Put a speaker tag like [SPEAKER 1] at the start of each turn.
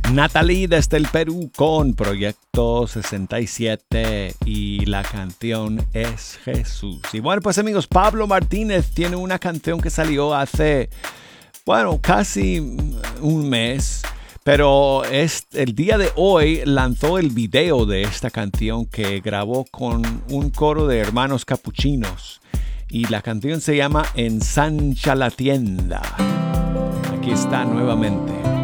[SPEAKER 1] Natalie desde el Perú con Proyecto 67 y la canción es Jesús. Y bueno, pues amigos, Pablo Martínez tiene una canción que salió hace, bueno, casi un mes, pero el día de hoy lanzó el video de esta canción que grabó con un coro de hermanos capuchinos. Y la canción se llama Ensancha la tienda. Aquí está nuevamente.